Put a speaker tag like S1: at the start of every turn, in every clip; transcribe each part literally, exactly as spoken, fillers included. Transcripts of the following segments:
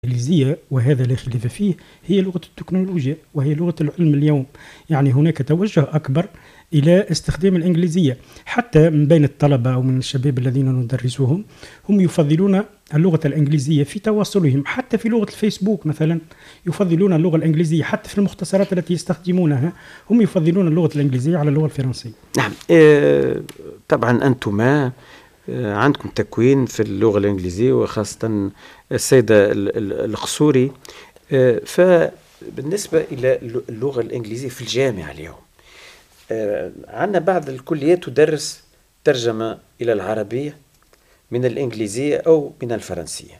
S1: الإنجليزية، وهذا لا خلاف فيه، هي لغة التكنولوجيا وهي لغة العلم اليوم. يعني هناك توجه أكبر إلى استخدام الإنجليزية حتى من بين الطلبة أو من الشباب الذين ندرسهم، هم يفضلون اللغة الإنجليزية في تواصلهم، حتى في لغة الفيسبوك مثلا يفضلون اللغة الإنجليزية، حتى في المختصرات التي يستخدمونها هم يفضلون اللغة الإنجليزية على اللغة الفرنسية.
S2: نعم. آه طبعا أنتما آه عندكم تكوين في اللغة الإنجليزية وخاصة السيدة القصوري. آه فبالنسبة إلى اللغة الإنجليزية في الجامعة اليوم، آه عندنا بعض الكليات تدرس ترجمة إلى العربية من الإنجليزية أو من الفرنسية،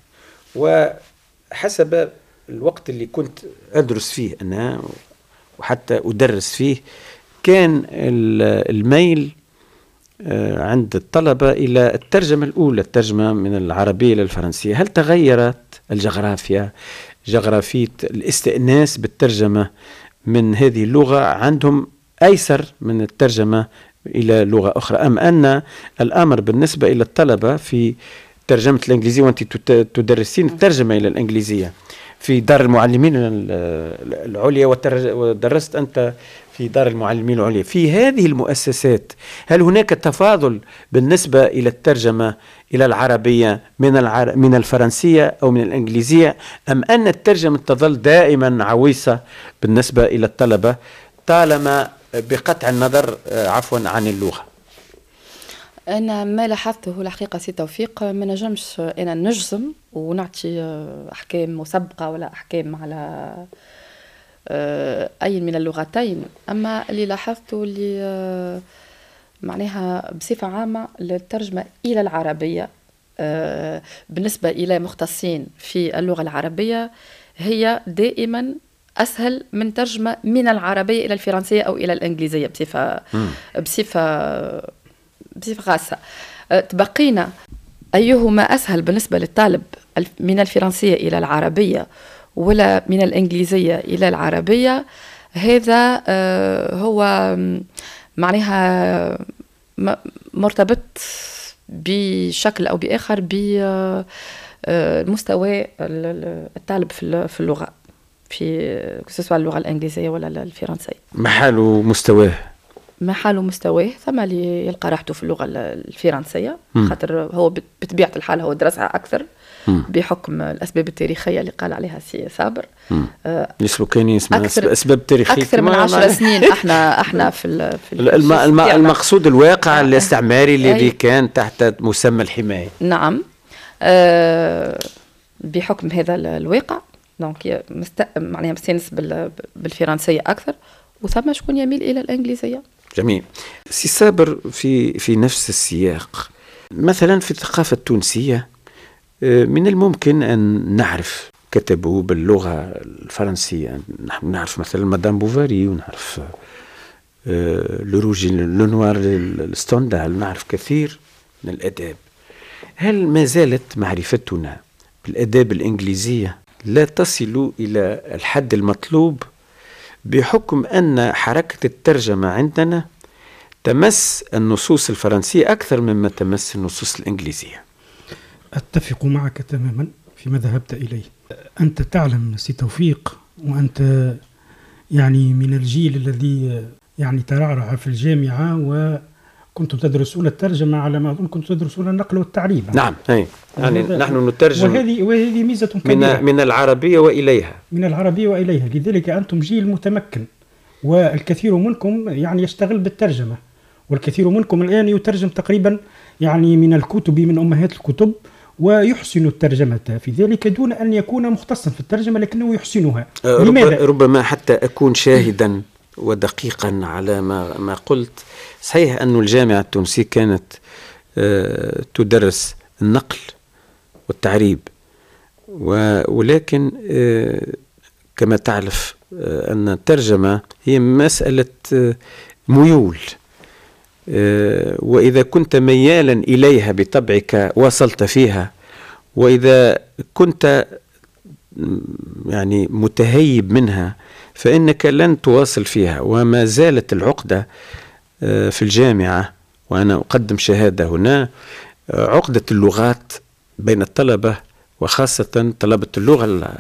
S2: وحسب الوقت اللي كنت أدرس فيه أنا وحتى أدرس فيه كان الميل عند الطلبة إلى الترجمة الأولى، الترجمة من العربية إلى الفرنسية. هل تغيرت الجغرافيا، جغرافية الاستئناس بالترجمة من هذه اللغة عندهم أيسر من الترجمة إلى لغة أخرى، أم أن الأمر بالنسبة إلى الطلبة في ترجمة الإنجليزية، وأنت تدرسين الترجمة إلى الإنجليزية في دار المعلمين العليا ودرست أنت في دار المعلمين العليا، في هذه المؤسسات هل هناك تفاضل بالنسبة إلى الترجمة إلى العربية من العر... من الفرنسية أو من الإنجليزية، أم أن الترجمة تظل دائما عويصة بالنسبة إلى الطلبة طالما بقطع النظر عفوا عن اللغة؟
S3: أنا ما لاحظته الحقيقة سي توفيق، ما نجمش أنا نجزم ونعطي أحكام مسبقة ولا أحكام على أي من اللغتين، أما اللي لاحظته اللي معناها بصفة عامة للترجمة إلى العربية بالنسبة إلى مختصين في اللغة العربية هي دائما أسهل من ترجمة من العربية إلى الفرنسية أو إلى الإنجليزية بصفة بصفة بصفة خاصة. تبقينا أيهما أسهل بالنسبة للطالب من الفرنسية إلى العربية ولا من الإنجليزية إلى العربية، هذا هو معناها مرتبط بشكل أو بآخر بمستوى الطالب في اللغة، في سواء اللغة الإنجليزية ولا الفرنسية.
S2: محل مستواه
S3: محل مستواه ثم اللي يلقى راحته في اللغة الفرنسية، خاطر هو بطبيعة الحال هو درسها أكثر م. بحكم الأسباب التاريخية اللي قال عليها سي صابر.
S2: يسلو كان يسمى أسباب تاريخية
S3: أكثر من عشر سنين احنا احنا في, في
S2: الم الم المقصود الواقع آه. الاستعماري الذي كان تحت مسمى الحماية.
S3: نعم. آه بحكم هذا الواقع دونك مست... معناها مستانس بال... بالفرنسية أكثر، وثم شكون يميل إلى الإنجليزية.
S2: جميل. سي صابر في في نفس السياق، مثلا في الثقافة التونسية من الممكن أن نعرف كتبوا باللغة الفرنسية، نحن نعرف مثلا مدام بوفاري ونعرف لروجي لونوار الستوندال، نعرف كثير من الأداب. هل ما زالت معرفتنا بالأداب الإنجليزية لا تصل إلى الحد المطلوب بحكم أن حركة الترجمة عندنا تمس النصوص الفرنسية أكثر مما تمس النصوص الإنجليزية؟
S1: أتفق معك تماما فيما ذهبت إليه. أنت تعلم سي توفيق، وأنت يعني من الجيل الذي يعني ترعرع في الجامعة وكنتم تدرسون الترجمة، على ما أظن كنتم تدرسون النقل والتعريب.
S2: نعم، أي. يعني نحن نترجم
S1: وهذه وهذه ميزة كبيرة
S2: من من العربية وإليها
S1: من العربية وإليها لذلك أنتم جيل متمكن، والكثير منكم يعني يشتغل بالترجمة، والكثير منكم الآن يترجم تقريبا يعني من الكتب، من أمهات الكتب، ويحسن الترجمة في ذلك دون أن يكون مختصا في الترجمة لكنه يحسنها.
S2: لماذا؟ ربما حتى أكون شاهدا ودقيقا على ما ما قلت. صحيح أن الجامعة التونسية كانت آه تدرس النقل والتعريب، ولكن آه كما تعرف آه أن الترجمة هي مسألة آه ميول، آه وإذا كنت ميالا إليها بطبعك وصلت فيها، وإذا كنت يعني متهيب منها فإنك لن تواصل فيها. وما زالت العقدة آه في الجامعة، وأنا أقدم شهادة هنا، آه عقدة اللغات بين الطلبة وخاصة طلبة اللغة